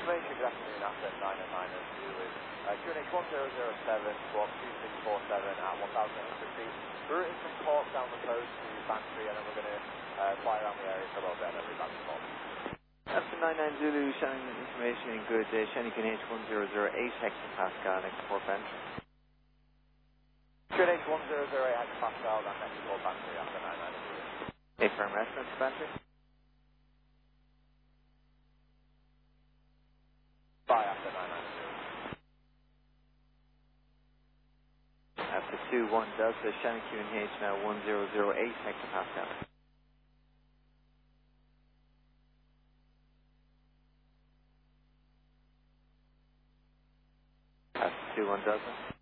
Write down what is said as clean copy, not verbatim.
Information, good afternoon, after 909 Zulu. QNH 1007, squawk 2647 at 1,800 feet. We're routing from Cork down the coast to Bantry, and then we're going to fly around the area for a little bit, and then we'll be back to Cork. After 99 Zulu, showing information in good Shannon QNH 1008 hectopascal next to Port Bantry. QNH 1008 hectopascal, and next to Port Bantry after 99 Zulu. A firm reference, Bantry. Bye after 99 Zulu. After 21 Delta, Shannon QNH now 1008 hectopascal. After 21 Delta.